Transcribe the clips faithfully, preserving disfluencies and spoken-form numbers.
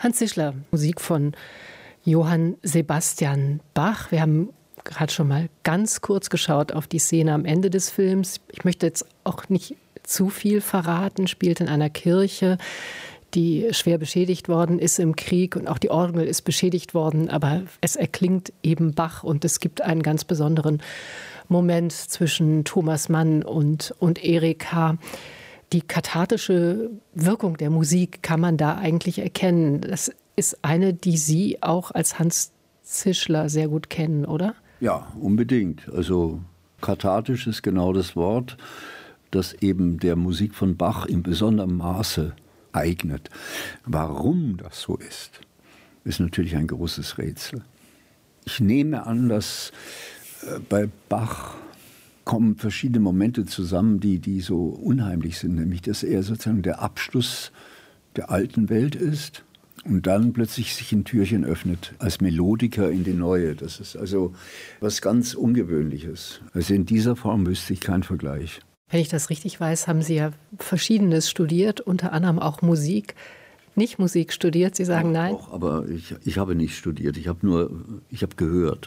Hans Zischler, Musik von Johann Sebastian Bach. Wir haben gerade schon mal ganz kurz geschaut auf die Szene am Ende des Films. Ich möchte jetzt auch nicht zu viel verraten. Spielt in einer Kirche, die schwer beschädigt worden ist im Krieg, und auch die Orgel ist beschädigt worden, aber es erklingt eben Bach und es gibt einen ganz besonderen Moment zwischen Thomas Mann und, und Erika. Die kathartische Wirkung der Musik kann man da eigentlich erkennen. Das ist eine, die Sie auch als Hans Zischler sehr gut kennen, oder? Ja, unbedingt. Also kathartisch ist genau das Wort, das eben der Musik von Bach in besonderem Maße eignet. Warum das so ist, ist natürlich ein großes Rätsel. Ich nehme an, dass äh, bei Bach kommen verschiedene Momente zusammen, die, die so unheimlich sind, nämlich dass er sozusagen der Abschluss der alten Welt ist und dann plötzlich sich ein Türchen öffnet als Melodiker in die neue. Das ist also was ganz Ungewöhnliches. Also in dieser Form wüsste ich keinen Vergleich. Wenn ich das richtig weiß, haben Sie ja Verschiedenes studiert, unter anderem auch Musik. Nicht Musik studiert, Sie sagen ja, nein? Doch, aber ich, ich habe nicht studiert, ich habe nur, ich habe gehört.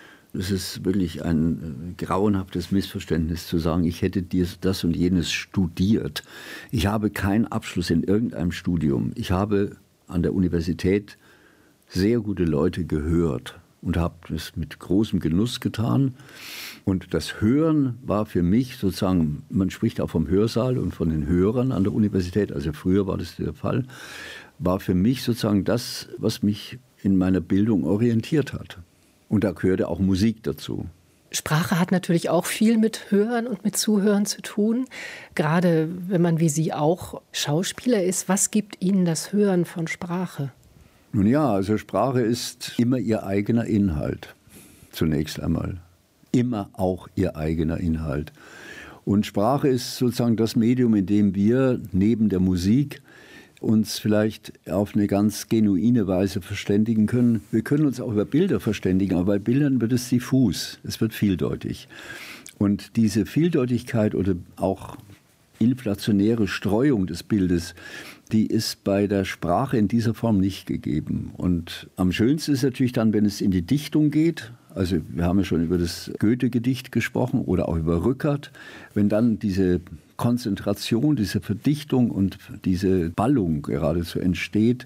Es ist wirklich ein grauenhaftes Missverständnis zu sagen, ich hätte das und jenes studiert. Ich habe keinen Abschluss in irgendeinem Studium. Ich habe an der Universität sehr gute Leute gehört und habe das mit großem Genuss getan. Und das Hören war für mich sozusagen, man spricht auch vom Hörsaal und von den Hörern an der Universität, also früher war das der Fall, war für mich sozusagen das, was mich in meiner Bildung orientiert hat. Und da gehörte auch Musik dazu. Sprache hat natürlich auch viel mit Hören und mit Zuhören zu tun. Gerade wenn man wie Sie auch Schauspieler ist, was gibt Ihnen das Hören von Sprache? Nun ja, also Sprache ist immer ihr eigener Inhalt, zunächst einmal. Immer auch ihr eigener Inhalt. Und Sprache ist sozusagen das Medium, in dem wir neben der Musik uns vielleicht auf eine ganz genuine Weise verständigen können. Wir können uns auch über Bilder verständigen, aber bei Bildern wird es diffus, es wird vieldeutig. Und diese Vieldeutigkeit oder auch inflationäre Streuung des Bildes, die ist bei der Sprache in dieser Form nicht gegeben. Und am schönsten ist natürlich dann, wenn es in die Dichtung geht. Also wir haben ja schon über das Goethe-Gedicht gesprochen oder auch über Rückert. Wenn dann diese Konzentration, diese Verdichtung und diese Ballung geradezu entsteht,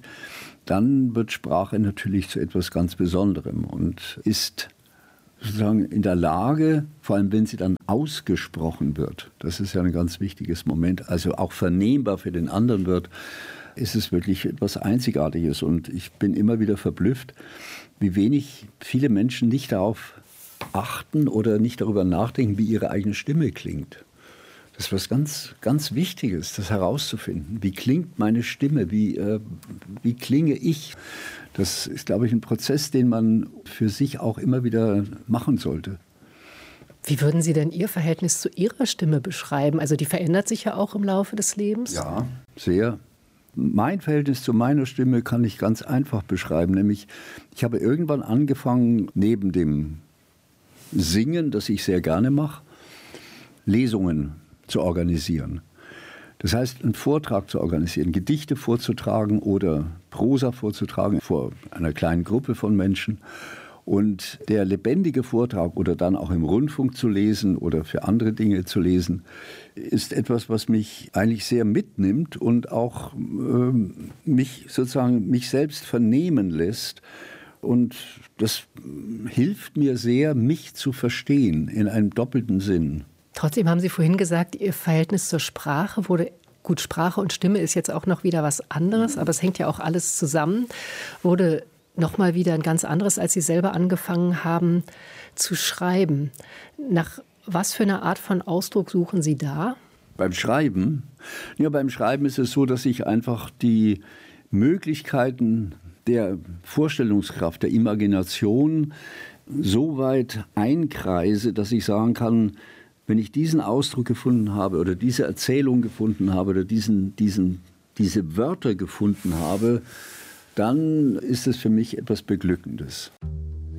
dann wird Sprache natürlich zu etwas ganz Besonderem und ist sozusagen in der Lage, vor allem wenn sie dann ausgesprochen wird, das ist ja ein ganz wichtiges Moment, also auch vernehmbar für den anderen wird, ist es wirklich etwas Einzigartiges. Und ich bin immer wieder verblüfft, wie wenig viele Menschen nicht darauf achten oder nicht darüber nachdenken, wie ihre eigene Stimme klingt. Das ist was ganz, ganz Wichtiges, das herauszufinden. Wie klingt meine Stimme? Wie, äh, wie klinge ich? Das ist, glaube ich, ein Prozess, den man für sich auch immer wieder machen sollte. Wie würden Sie denn Ihr Verhältnis zu Ihrer Stimme beschreiben? Also die verändert sich ja auch im Laufe des Lebens. Ja, sehr. Mein Verhältnis zu meiner Stimme kann ich ganz einfach beschreiben. Nämlich, ich habe irgendwann angefangen, neben dem Singen, das ich sehr gerne mache, Lesungen zu organisieren. Das heißt, einen Vortrag zu organisieren, Gedichte vorzutragen oder Prosa vorzutragen vor einer kleinen Gruppe von Menschen. Und der lebendige Vortrag oder dann auch im Rundfunk zu lesen oder für andere Dinge zu lesen, ist etwas, was mich eigentlich sehr mitnimmt und auch äh, mich sozusagen mich selbst vernehmen lässt. Und das hilft mir sehr, mich zu verstehen in einem doppelten Sinn. Trotzdem haben Sie vorhin gesagt, Ihr Verhältnis zur Sprache wurde, gut, Sprache und Stimme ist jetzt auch noch wieder was anderes, aber es hängt ja auch alles zusammen, wurde noch mal wieder ein ganz anderes, als Sie selber angefangen haben zu schreiben. Nach was für einer Art von Ausdruck suchen Sie da? Beim Schreiben? Ja, beim Schreiben ist es so, dass ich einfach die Möglichkeiten der Vorstellungskraft, der Imagination so weit einkreise, dass ich sagen kann, wenn ich diesen Ausdruck gefunden habe oder diese Erzählung gefunden habe oder diesen, diesen, diese Wörter gefunden habe, dann ist es für mich etwas Beglückendes.